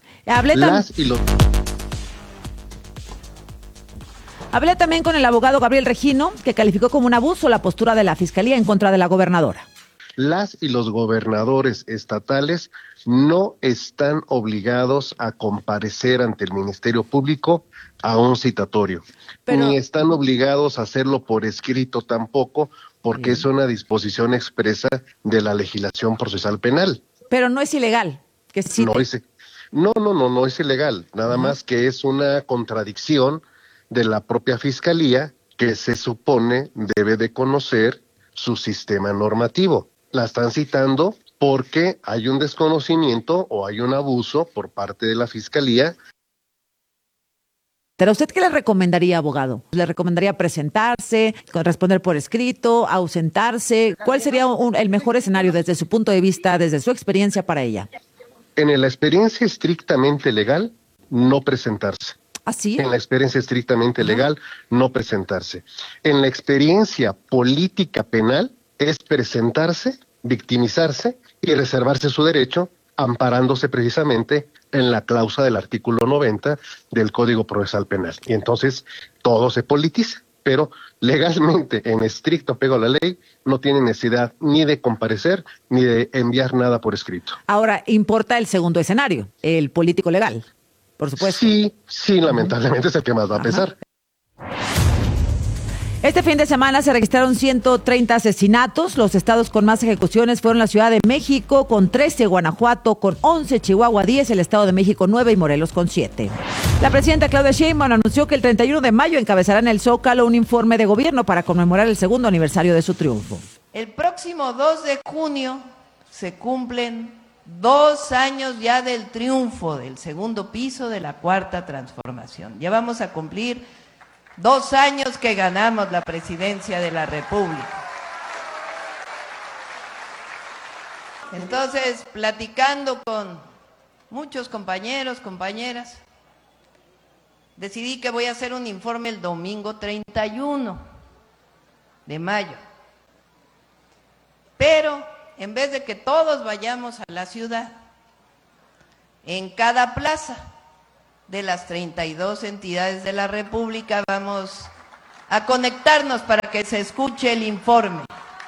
Hablé también con el abogado Gabriel Regino, que calificó como un abuso la postura de la Fiscalía en contra de la gobernadora. Las y los gobernadores estatales no están obligados a comparecer ante el Ministerio Público a un citatorio, ni están obligados a hacerlo por escrito tampoco, porque es una disposición expresa de la legislación procesal penal. Pero no es ilegal que cite. No es ilegal, nada más que es una contradicción de la propia Fiscalía, que se supone debe de conocer su sistema normativo. La están citando porque hay un desconocimiento o hay un abuso por parte de la Fiscalía. ¿Pero usted qué le recomendaría, abogado? ¿Le recomendaría presentarse, responder por escrito, ausentarse? ¿Cuál sería el mejor escenario desde su punto de vista, desde su experiencia para ella? En la experiencia estrictamente legal, no presentarse. ¿Ah, sí? En la experiencia estrictamente legal, no presentarse. En la experiencia política penal, es presentarse, victimizarse y reservarse su derecho, amparándose precisamente en la cláusula del artículo 90 del Código Procesal Penal. Y entonces todo se politiza, pero legalmente, en estricto apego a la ley, no tiene necesidad ni de comparecer ni de enviar nada por escrito. Ahora, importa el segundo escenario, el político legal, por supuesto. Sí, lamentablemente es el que más va a pesar. Este fin de semana se registraron 130 asesinatos. Los estados con más ejecuciones fueron la Ciudad de México con 13, Guanajuato con 11, Chihuahua 10, el Estado de México 9 y Morelos con 7. La presidenta Claudia Sheinbaum anunció que el 31 de mayo encabezará en el Zócalo un informe de gobierno para conmemorar el segundo aniversario de su triunfo. El próximo 2 de junio se cumplen 2 años ya del triunfo del segundo piso de la Cuarta Transformación. Ya vamos a cumplir 2 años que ganamos la presidencia de la República. Entonces, platicando con muchos compañeros, compañeras, decidí que voy a hacer un informe el domingo 31 de mayo. Pero, en vez de que todos vayamos a la ciudad, en cada plaza de las 32 entidades de la República vamos a conectarnos para que se escuche el informe.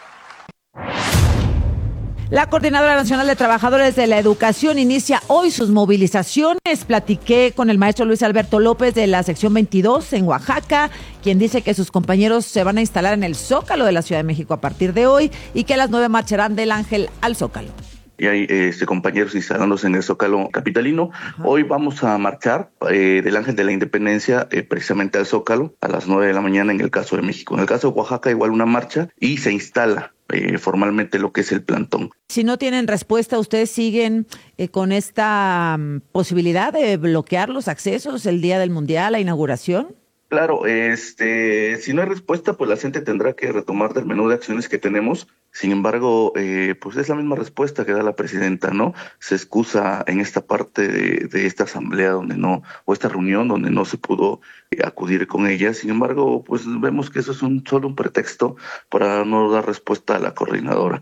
La Coordinadora Nacional de Trabajadores de la Educación inicia hoy sus movilizaciones. Platiqué con el maestro Luis Alberto López de la sección 22 en Oaxaca, quien dice que sus compañeros se van a instalar en el Zócalo de la Ciudad de México a partir de hoy y que a las 9 marcharán del Ángel al Zócalo. Y hay compañeros instalándose en el Zócalo capitalino. Ajá. Hoy vamos a marchar del Ángel de la Independencia precisamente al Zócalo a las 9 de la mañana en el caso de México. En el caso de Oaxaca igual una marcha y se instala formalmente lo que es el plantón. Si no tienen respuesta, ¿ustedes siguen con esta posibilidad de bloquear los accesos el día del Mundial, la inauguración? Claro, si no hay respuesta, pues la gente tendrá que retomar del menú de acciones que tenemos. Sin embargo, pues es la misma respuesta que da la presidenta, ¿no? Se excusa en esta parte de esta asamblea o esta reunión donde no se pudo acudir con ella. Sin embargo, pues vemos que eso es solo un pretexto para no dar respuesta a la coordinadora.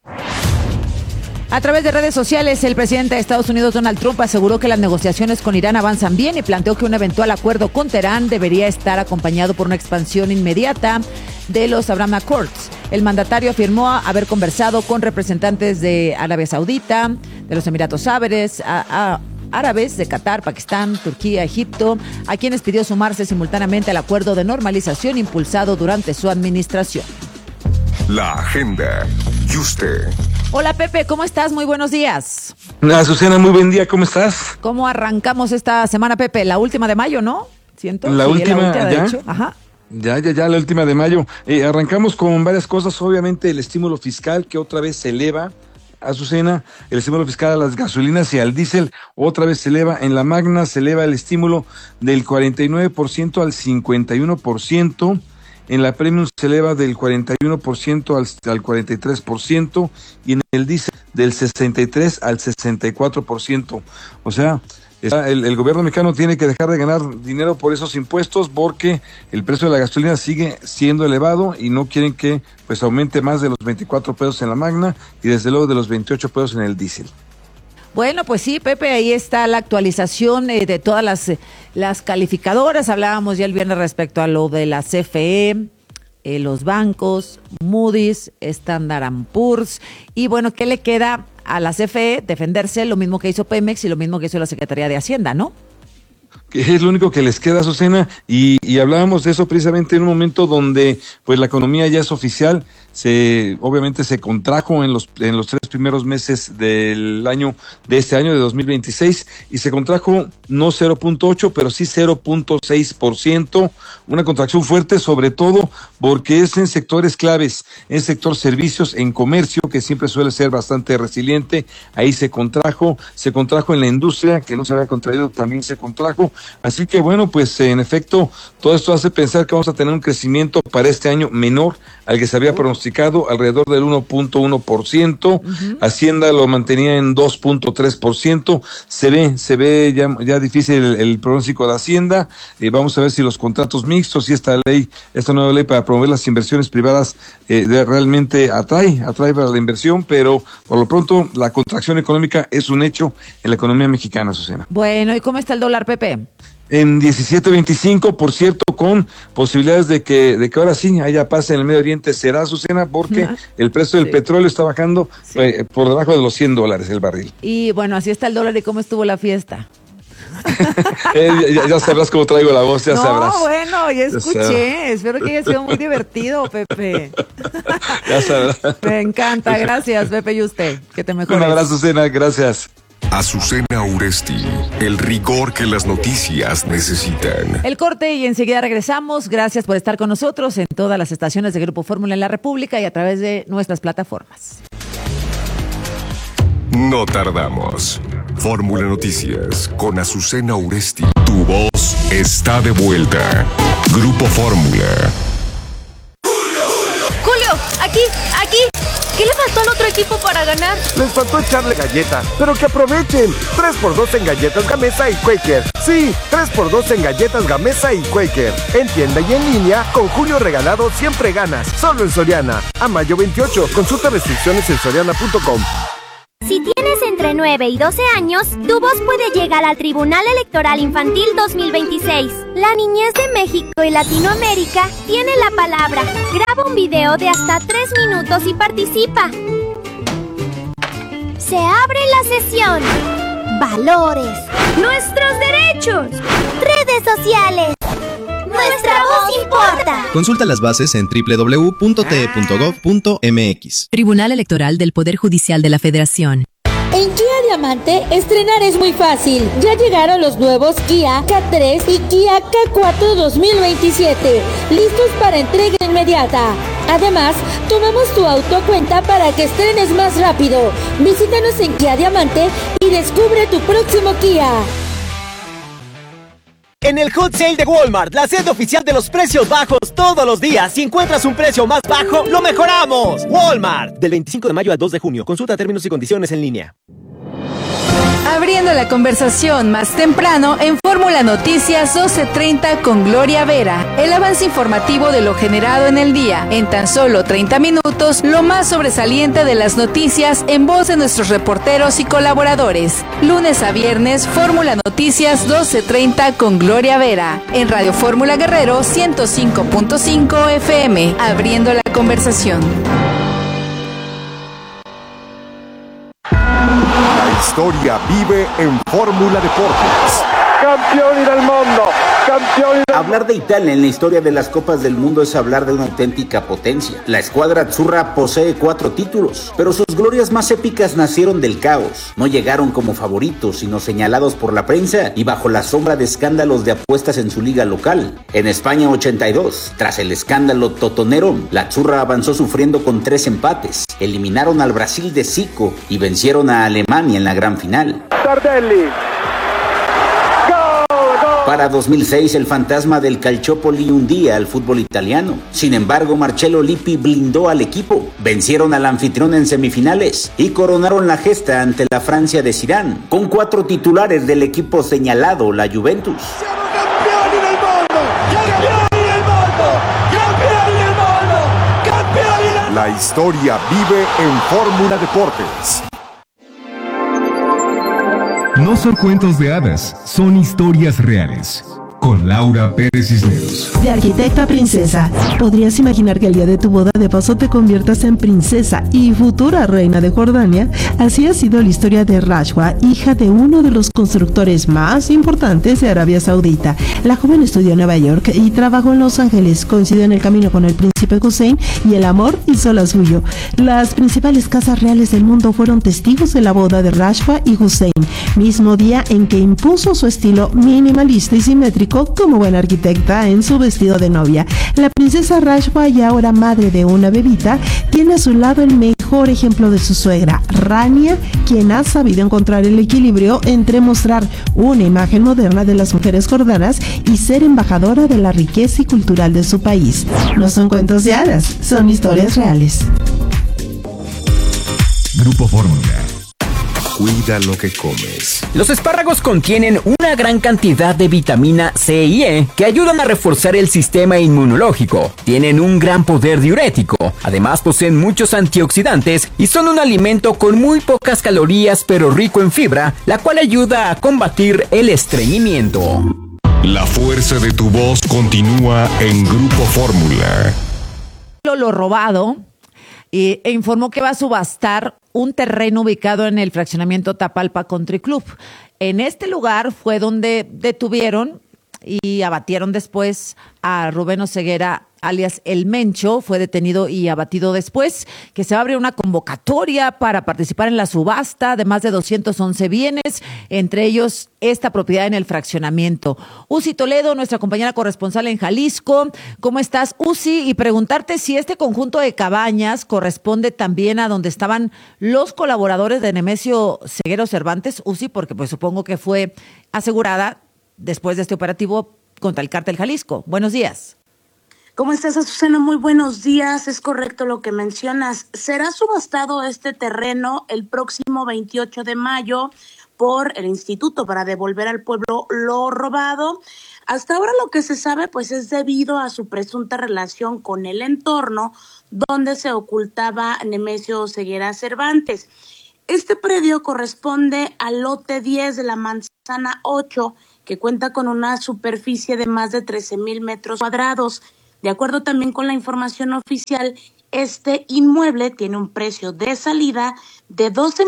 A través de redes sociales, el presidente de Estados Unidos, Donald Trump, aseguró que las negociaciones con Irán avanzan bien y planteó que un eventual acuerdo con Teherán debería estar acompañado por una expansión inmediata de los Abraham Accords. El mandatario afirmó haber conversado con representantes de Arabia Saudita, de los Emiratos Árabes, de Qatar, Pakistán, Turquía, Egipto, a quienes pidió sumarse simultáneamente al acuerdo de normalización impulsado durante su administración. La agenda. ¿Y usted? Hola Pepe, ¿cómo estás? Muy buenos días. Azucena, muy buen día, ¿cómo estás? ¿Cómo arrancamos esta semana, Pepe? La última de mayo, ¿no? ¿Siento? La última, de ya. hecho. Ajá. Ya, la última de mayo. Arrancamos con varias cosas, obviamente el estímulo fiscal que otra vez se eleva. Azucena, el estímulo fiscal a las gasolinas y al diésel otra vez se eleva. En la Magna se eleva el estímulo del 49% al 51%. En la Premium se eleva del 41% al 43% y en el diésel del 63% al 64%. O sea, el gobierno mexicano tiene que dejar de ganar dinero por esos impuestos porque el precio de la gasolina sigue siendo elevado y no quieren que pues aumente más de los 24 pesos en la Magna y desde luego de los 28 pesos en el diésel. Bueno, pues sí, Pepe, ahí está la actualización de todas las calificadoras. Hablábamos ya el viernes respecto a lo de la CFE, los bancos, Moody's, Standard & Poor's. Y bueno, ¿qué le queda a la CFE? Defenderse, lo mismo que hizo Pemex y lo mismo que hizo la Secretaría de Hacienda, ¿no? Que es lo único que les queda, Azucena, y hablábamos de eso precisamente en un momento donde pues la economía ya es oficial. Obviamente se contrajo en los 3 primeros meses de este año de 2026 y se contrajo no 0.8 pero sí 0.6%, una contracción fuerte sobre todo porque es en sectores claves, en sector servicios, en comercio que siempre suele ser bastante resiliente, ahí se contrajo en la industria que no se había contraído, también se contrajo, así que bueno, pues en efecto todo esto hace pensar que vamos a tener un crecimiento para este año menor al que se había pronosticado, alrededor del 1.1%, Hacienda lo mantenía en 2.3%, se ve ya difícil el pronóstico de Hacienda, vamos a ver si los contratos mixtos y esta nueva ley para promover las inversiones privadas realmente atrae para la inversión, pero por lo pronto la contracción económica es un hecho en la economía mexicana, Susana. Bueno, ¿y cómo está el dólar, Pepe? En 17.25, por cierto, con posibilidades de que ahora sí haya paz en el Medio Oriente, será, Azucena, porque el precio del petróleo está bajando por debajo de los $100 el barril. Y bueno, así está el dólar. ¿Y cómo estuvo la fiesta? Ya sabrás cómo traigo la voz, ya sabrás. No, bueno, ya escuché. Espero que haya sido muy divertido, Pepe. Ya sabrás. Me encanta. Gracias, Pepe, y usted. Que te mejores. Un abrazo, Azucena. Gracias. Azucena Uresti, el rigor que las noticias necesitan. El corte y enseguida regresamos. Gracias por estar con nosotros en todas las estaciones de Grupo Fórmula en la República y a través de nuestras plataformas. No tardamos. Fórmula Noticias con Azucena Uresti. Tu voz está de vuelta. Grupo Fórmula. Julio, aquí. ¿Qué le faltó al otro equipo para ganar? Les faltó echarle galleta, pero que aprovechen. 3x2 en galletas Gamesa y Quaker. Sí, 3x2 en galletas Gamesa y Quaker. En tienda y en línea, con Julio regalado siempre ganas. Solo en Soriana. A mayo 28. Consulta restricciones en soriana.com. Si tienes entre entre 9 y 12 años, tu voz puede llegar al Tribunal Electoral Infantil 2026. La niñez de México y Latinoamérica tiene la palabra. Graba un video de hasta 3 minutos y participa. Se abre la sesión. Valores. Nuestros derechos. Redes sociales. Nuestra voz importa. Consulta las bases en www.te.gov.mx. Tribunal Electoral del Poder Judicial de la Federación. En Kia Diamante, estrenar es muy fácil. Ya llegaron los nuevos Kia K3 y Kia K4 2027, listos para entrega inmediata. Además, tomamos tu auto a cuenta para que estrenes más rápido. Visítanos en Kia Diamante y descubre tu próximo Kia. En el Hot Sale de Walmart, la sede oficial de los precios bajos todos los días. Si encuentras un precio más bajo, ¡lo mejoramos! Walmart. Del 25 de mayo al 2 de junio. Consulta términos y condiciones en línea. Abriendo la conversación más temprano en Fórmula Noticias 12:30 con Gloria Vera. El avance informativo de lo generado en el día. En tan solo 30 minutos, lo más sobresaliente de las noticias en voz de nuestros reporteros y colaboradores. Lunes a viernes, Fórmula Noticias 12:30 con Gloria Vera. En Radio Fórmula Guerrero 105.5 FM. Abriendo la conversación. La historia vive en Fórmula Deportes. Campioni del mundo, campioni del... Hablar de Italia en la historia de las Copas del Mundo es hablar de una auténtica potencia. La escuadra azzurra posee 4 títulos, pero sus glorias más épicas nacieron del caos. No llegaron como favoritos, sino señalados por la prensa y bajo la sombra de escándalos de apuestas en su liga local. En España 82, tras el escándalo totonero, la azzurra avanzó sufriendo con 3 empates. Eliminaron al Brasil de Zico y vencieron a Alemania en la gran final. Tardelli. Para 2006, el fantasma del Calciopoli hundía al fútbol italiano. Sin embargo, Marcello Lippi blindó al equipo. Vencieron al anfitrión en semifinales y coronaron la gesta ante la Francia de Zidane, con 4 titulares del equipo señalado, la Juventus. ¡Siamo campioni del mundo! ¡Campioni del mundo! ¡Campioni del mundo! ¡Campioni del mundo! La historia vive en Fórmula Deportes. No son cuentos de hadas, son historias reales. Con Laura Pérez Cisneros. De arquitecta a princesa, ¿podrías imaginar que el día de tu boda de paso te conviertas en princesa y futura reina de Jordania? Así ha sido la historia de Rashwa, hija de uno de los constructores más importantes de Arabia Saudita. La joven estudió en Nueva York y trabajó en Los Ángeles. Coincidió en el camino con el príncipe Hussein y el amor hizo la suyo. Las principales casas reales del mundo fueron testigos de la boda de Rashwa y Hussein, mismo día en que impuso su estilo minimalista y simétrico como buena arquitecta en su vestido de novia. La princesa Rashwa, y ahora madre de una bebita, tiene a su lado el mejor ejemplo de su suegra, Rania, quien ha sabido encontrar el equilibrio entre mostrar una imagen moderna de las mujeres jordanas y ser embajadora de la riqueza y cultural de su país. No son cuentos de hadas, son historias reales. Grupo Fórmula. Cuida lo que comes. Los espárragos contienen una gran cantidad de vitamina C y E que ayudan a reforzar el sistema inmunológico. Tienen un gran poder diurético. Además poseen muchos antioxidantes y son un alimento con muy pocas calorías pero rico en fibra, la cual ayuda a combatir el estreñimiento. La fuerza de tu voz continúa en Grupo Fórmula. Lo robado e informó que va a subastar un terreno ubicado en el fraccionamiento Tapalpa Country Club. En este lugar fue donde detuvieron y abatieron después a Rubén Oseguera, alias El Mencho. Fue detenido y abatido después, que se va a abrir una convocatoria para participar en la subasta de más de 211 bienes, entre ellos esta propiedad en el fraccionamiento. Uzi Toledo, nuestra compañera corresponsal en Jalisco. ¿Cómo estás, Uzi? Y preguntarte si este conjunto de cabañas corresponde también a donde estaban los colaboradores de Nemesio Ceguero Cervantes, Uzi, porque pues supongo que fue asegurada después de este operativo contra el Cártel Jalisco. Buenos días. ¿Cómo estás, Azucena? Muy buenos días. Es correcto lo que mencionas. Será subastado este terreno el próximo 28 de mayo por el Instituto para devolver al pueblo lo robado. Hasta ahora lo que se sabe pues es debido a su presunta relación con el entorno donde se ocultaba Nemesio Ceguera Cervantes. Este predio corresponde al lote 10 de la manzana 8, que cuenta con una superficie de más de 13,000 metros cuadrados. De acuerdo también con la información oficial, este inmueble tiene un precio de salida de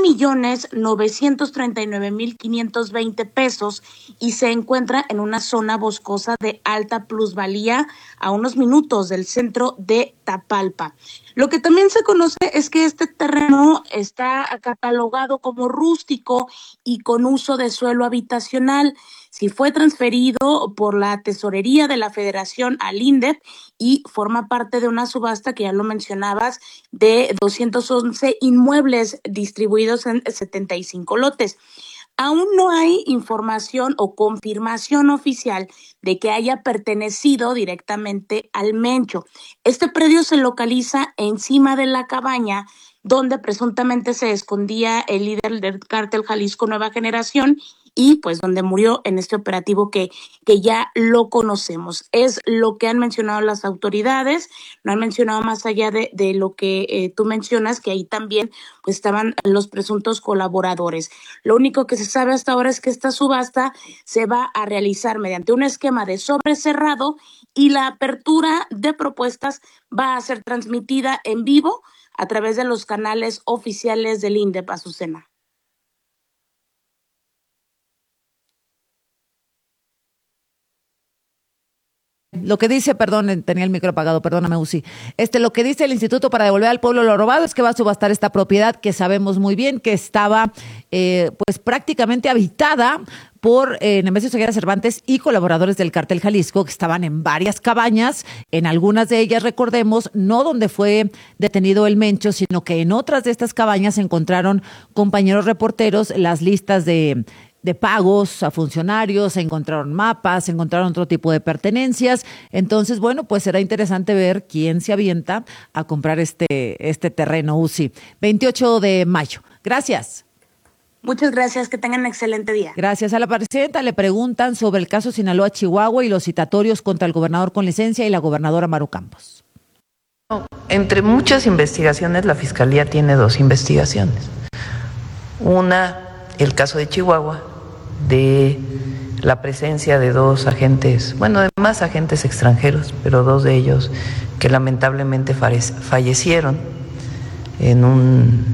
12,939,520 pesos y se encuentra en una zona boscosa de alta plusvalía a unos minutos del centro de Tapalpa. Lo que también se conoce es que este terreno está catalogado como rústico y con uso de suelo habitacional. Si fue transferido por la Tesorería de la Federación al INDEP y forma parte de una subasta que ya lo mencionabas de 211 inmuebles distribuidos en 75 lotes. Aún no hay información o confirmación oficial de que haya pertenecido directamente al Mencho. Este predio se localiza encima de la cabaña donde presuntamente se escondía el líder del cártel Jalisco Nueva Generación y pues donde murió en este operativo que ya lo conocemos. Es lo que han mencionado las autoridades, no han mencionado más allá de lo que tú mencionas, que ahí también pues estaban los presuntos colaboradores. Lo único que se sabe hasta ahora es que esta subasta se va a realizar mediante un esquema de sobre cerrado y la apertura de propuestas va a ser transmitida en vivo a través de los canales oficiales del INDEP, Azucena. Lo que dice, perdón, tenía el micro apagado, perdóname, Uzi. Lo que dice el Instituto para devolver al pueblo lo robado es que va a subastar esta propiedad que sabemos muy bien que estaba pues prácticamente habitada por Nemesio Ceguera Cervantes y colaboradores del Cártel Jalisco, que estaban en varias cabañas, en algunas de ellas, recordemos, no donde fue detenido el Mencho, sino que en otras de estas cabañas se encontraron compañeros reporteros las listas de pagos a funcionarios, se encontraron mapas, se encontraron otro tipo de pertenencias. Entonces, bueno, pues será interesante ver quién se avienta a comprar este terreno, Uzi. 28 de mayo. Gracias. Muchas gracias, que tengan un excelente día. Gracias. A la presidenta le preguntan sobre el caso Sinaloa Chihuahua y los citatorios contra el gobernador con licencia y la gobernadora Maru Campos. Entre muchas investigaciones, la Fiscalía tiene 2 investigaciones. Una, el caso de Chihuahua, de la presencia de 2 agentes, bueno, de más agentes extranjeros, pero 2 de ellos que lamentablemente fallecieron en un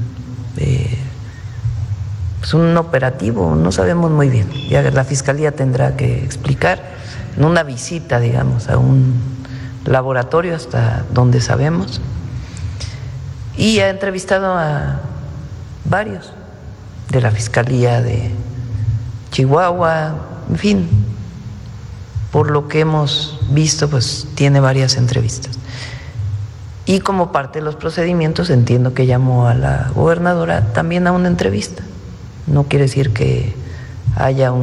operativo, no sabemos muy bien, ya la Fiscalía tendrá que explicar, en una visita, digamos, a un laboratorio hasta donde sabemos, y ha entrevistado a varios de la Fiscalía de Chihuahua, en fin, por lo que hemos visto, pues tiene varias entrevistas. Y como parte de los procedimientos, entiendo que llamó a la gobernadora también a una entrevista. No quiere decir que haya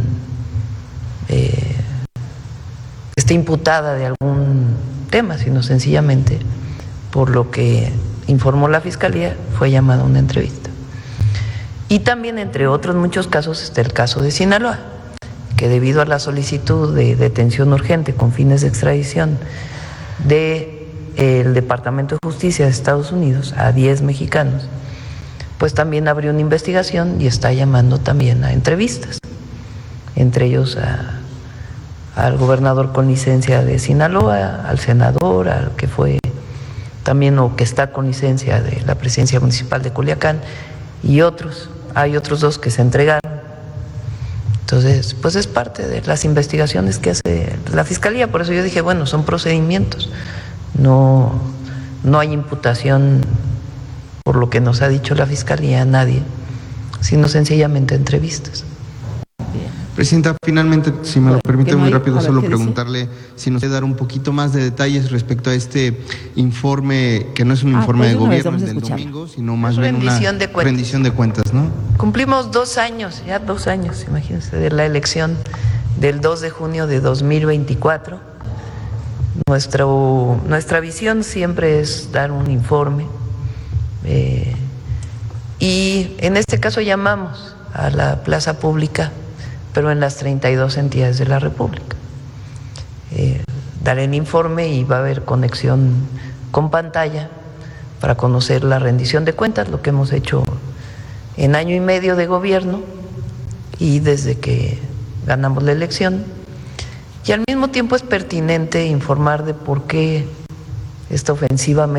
esté imputada de algún tema, sino sencillamente, por lo que informó la Fiscalía, fue llamada a una entrevista. Y también, entre otros muchos casos, está el caso de Sinaloa, que debido a la solicitud de detención urgente con fines de extradición del Departamento de Justicia de Estados Unidos a 10 mexicanos, pues también abrió una investigación y está llamando también a entrevistas, entre ellos al gobernador con licencia de Sinaloa, al senador, al que fue también o que está con licencia de la presidencia municipal de Culiacán y otros. Hay otros 2 que se entregaron. Entonces, pues es parte de las investigaciones que hace la Fiscalía. Por eso yo dije, bueno, son procedimientos. No hay imputación, por lo que nos ha dicho la Fiscalía, a nadie, sino sencillamente entrevistas. Presidenta, finalmente, si me lo permite muy rápido, solo preguntarle si nos puede dar un poquito más de detalles respecto a este informe, que no es un informe de gobierno del domingo, sino más bien una rendición de cuentas, ¿no? Cumplimos 2 años, ya 2 años, imagínense, de la elección del 2 de junio de 2024. Nuestra visión siempre es dar un informe y en este caso llamamos a la plaza pública, pero en las 32 entidades de la República. Daré el informe y va a haber conexión con pantalla para conocer la rendición de cuentas, lo que hemos hecho en año y medio de gobierno y desde que ganamos la elección. Y al mismo tiempo es pertinente informar de por qué esta ofensiva